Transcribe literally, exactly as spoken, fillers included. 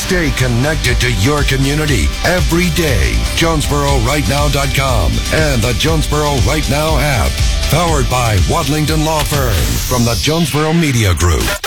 Stay connected to your community every day. Jonesboro Right Now dot com and the Jonesboro Right Now app. Powered by Wadlington Law Firm from the Jonesboro Media Group.